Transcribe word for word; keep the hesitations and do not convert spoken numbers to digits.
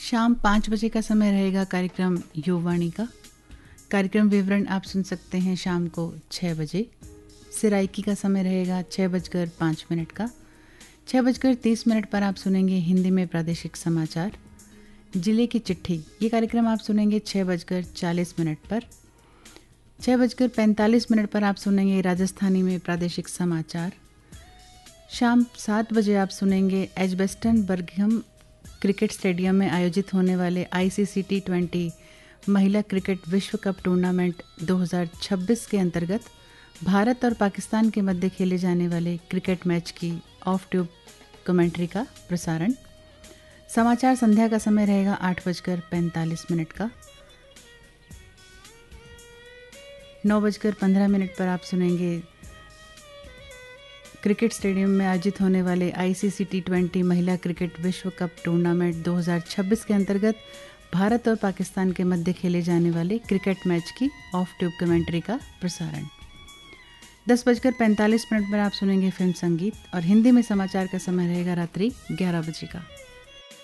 शाम पाँच बजे का समय रहेगा कार्यक्रम युववाणी का। कार्यक्रम विवरण आप सुन सकते हैं शाम को छः बजे। सिराइकी का समय रहेगा छः बजकर पाँच मिनट का। छः बजकर तीस मिनट पर आप सुनेंगे हिंदी में प्रादेशिक समाचार। जिले की चिट्ठी ये कार्यक्रम आप सुनेंगे छः बजकर चालीस मिनट पर। छः बजकर पैंतालीस मिनट पर आप सुनेंगे राजस्थानी में प्रादेशिक समाचार। शाम सात बजे आप सुनेंगे एजबेस्टन बर्गहम क्रिकेट स्टेडियम में आयोजित होने वाले आईसीसी टी ट्वेंटी महिला क्रिकेट विश्व कप टूर्नामेंट दो हज़ार छब्बीस के अंतर्गत भारत और पाकिस्तान के मध्य खेले जाने वाले क्रिकेट मैच की ऑफ ट्यूब कमेंट्री का प्रसारण। समाचार संध्या का समय रहेगा आठ बजकर पैंतालीस मिनट का। नौ बजकर पंद्रह मिनट पर आप सुनेंगे क्रिकेट स्टेडियम में आयोजित होने वाले आईसीसी टी ट्वेंटी महिला क्रिकेट विश्व कप टूर्नामेंट दो हज़ार छब्बीस के अंतर्गत भारत और पाकिस्तान के मध्य खेले जाने वाले क्रिकेट मैच की ऑफ ट्यूब कमेंट्री का प्रसारण। दस बजकर पैंतालीस मिनट पर आप सुनेंगे फिल्म संगीत और हिंदी में समाचार का समय रहेगा रात्रि ग्यारह बजे का।